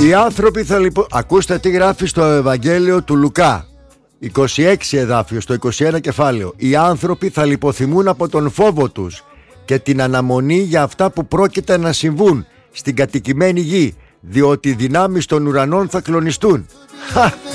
Οι άνθρωποι θα Ακούστε τι γράφει στο Ευαγγέλιο του Λουκά, 26 εδάφιο, στο 21 κεφάλαιο. Οι άνθρωποι θα λιποθυμούν από τον φόβο τους και την αναμονή για αυτά που πρόκειται να συμβούν στην κατοικημένη γη, διότι οι δυνάμεις των ουρανών θα κλονιστούν.